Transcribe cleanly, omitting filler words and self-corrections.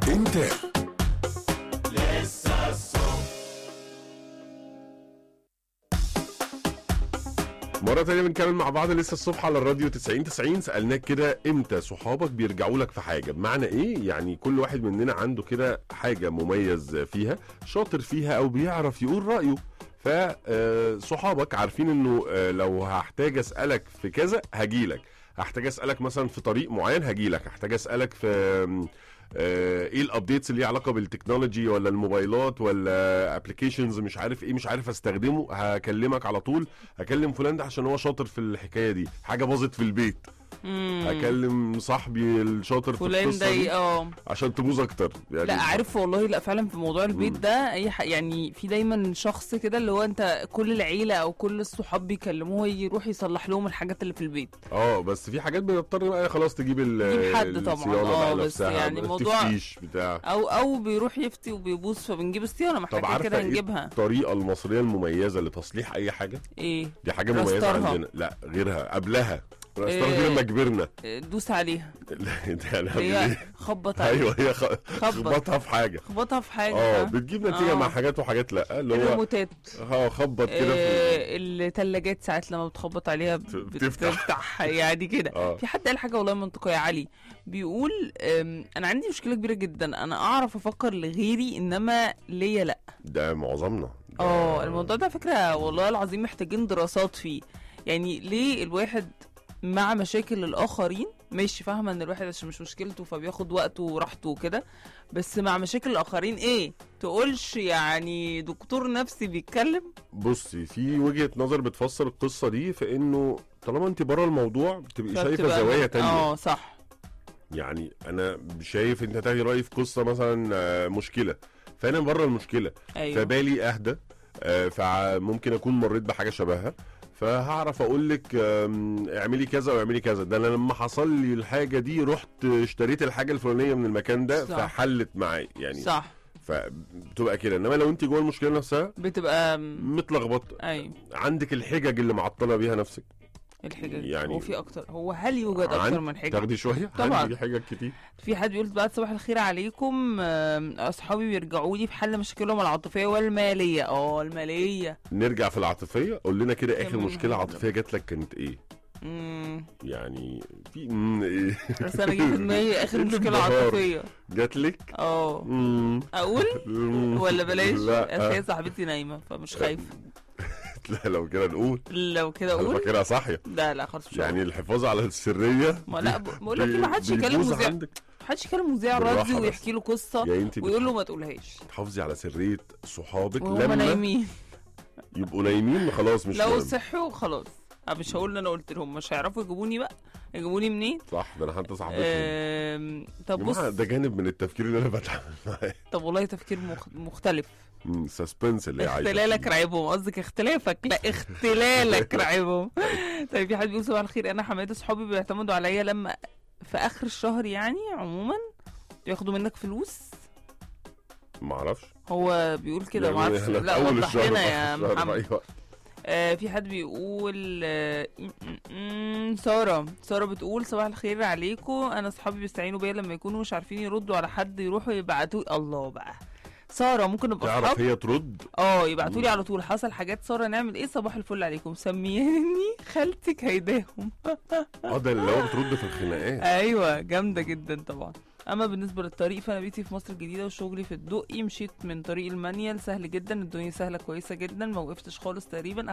انت مرة تانية بنكمل مع بعض لسه الصبح على الراديو 90 سألناك كده امتى صحابك بيرجعوا لك في حاجة؟ بمعنى ايه؟ يعني كل واحد مننا عنده كده حاجة مميز فيها، شاطر فيها او بيعرف يقول رأيه. فصحابك عارفين انه لو هحتاج اسألك في كذا هجيلك، هحتاج اسألك مثلا في طريق معين هجيلك، هحتاج اسألك في ايه الابديتس اللي ليها علاقه بالتكنولوجي ولا الموبايلات ولا ابلكيشنز مش عارف ايه، مش عارف استخدمه، هكلمك على طول. هكلم فلان ده عشان هو شاطر في الحكايه دي، حاجه باظت في البيت هكلم صاحبي الشاطر في فلان القصه دي ده عشان تبوظ اكتر. يعني لا عارف والله، لا فعلا في موضوع البيت ده يعني في دايما شخص كده اللي هو انت كل العيله او كل الصحاب بيكلموه يروح يصلح لهم الحاجات اللي في البيت. بس في حاجات بنضطر بقى خلاص تجيب حد طبعا بس يعني موضوع بتاع او بيروح يفتي وبيبوظ فبنجيب الصيانه محتاجه كده نجيبها. الطريقه المصريه المميزه لتصليح اي حاجه ايه دي حاجه مميزه عندنا. لا غيرها قبلها غير لما كبرنا دوس عليها. هي خبط عليها. ايوه هي خبطها في حاجه بتجيب نتيجه مع حاجات وحاجات لا، اللي هو الريموتات خبط كده الثلاجات ساعات لما بتخبط عليها بتفتح يعني كده. في حد قال حاجه والله منطقيه، علي بيقول انا عندي مشكله كبيره جدا، انا اعرف افكر لغيري انما ليا لا. ده معظمنا الموضوع ده فكره والله العظيم محتاجين دراسات فيه. يعني ليه الواحد مع مشاكل الاخرين ماشي فاهمه ان الواحد عشان مش مشكلته فبياخد وقته وراحته وكده، بس مع مشاكل الاخرين ايه تقولش يعني دكتور نفسي بيتكلم. بصي في وجهة نظر بتفسر القصة دي في انه طالما انت بره الموضوع بتبقي شايفة زوايا تانية. صح. يعني انا شايف انت تاخدي رأيي في قصة مثلا مشكلة، فانا بره المشكلة. أيوه. فبالي اهدى، فممكن اكون مريت بحاجة شبهها، فهعرف اقول لك اعملي كذا واعملي كذا. ده انا لما حصل لي الحاجه دي رحت اشتريت الحاجه الفلانيه من المكان ده صح. فحلت معايا يعني صح. فبتبقى كده. انما لو انت جوه المشكله نفسها بتبقى متلخبطه. ايوه عندك الحجج اللي معطله بيها نفسك. الحجج يعني هو في اكتر، هو هل يوجد اكتر من حجج؟ تاخدي شويه طبعا في حجج كتير. في حد بيقول بعد صباح الخير عليكم، اصحابي بيرجعوا لي في حل مشاكلهم العاطفيه والماليه. الماليه نرجع في العاطفيه. قول لنا كده اخر مشكله عاطفيه جات لك كانت ايه؟ يعني في ايه بس انا جيت في دماغي اخر مشكله عاطفيه جات لك. اقول ولا بلاش؟ لا هي صاحبتي نايمه فمش خايفه. لا لو كده نقول، لو كده اقول انا فاكرها صاحيه. لا خلاص يعني الحفاظ على السريه. ما لا بقول لك ما حدش يكلم مذيع، ما حدش يكلم مذيع راديو ويحكي له قصه ويقول له ما تقولهاش. تحافظي على سريه صحابك لما نايمين يبقوا نايمين خلاص، مش لو صحوا خلاص. مش هقول انا قلت لهم مش هيعرفوا يجيبوني بقى، يجيبوني منين؟ صح. ده انا حتى صاحبتهم. طب بص ده جانب من التفكير اللي انا بتعامل معاه. طب والله تفكير مختلف. سسبنس اللي عايزه. اختلالك رعبهم، قصدك اختلافك لا اختلالك رعبهم. طيب في حد بيقول صباح الخير، انا حماده صحابي بيعتمدوا عليا لما في اخر الشهر يعني عموما ياخدوا منك فلوس. معرفش هو بيقول كده معرفش. لا وضح لنا يا محمد. في حد بيقول سارة بتقول صباح الخير عليكم، انا اصحابي بيستعينوا بيا لما يكونوا مش عارفين يردوا على حد يروحوا يبعتوا. الله بقى سارة ممكن نبقى اصحاب تعرف هي ترد يبعتوا لي على طول حصل حاجات. سارة نعمل ايه؟ صباح الفل عليكم سمياني خالتك هيداهم. ده اللي هو بترد في الخناقات. ايوه جامده جدا طبعا. اما بالنسبه للطريق فانا بيتي في مصر الجديده وشغلي في الدقي، مشيت من طريق المانيال سهل جدا، الدنيا سهله كويسه جدا، ما وقفتش خالص تقريبا،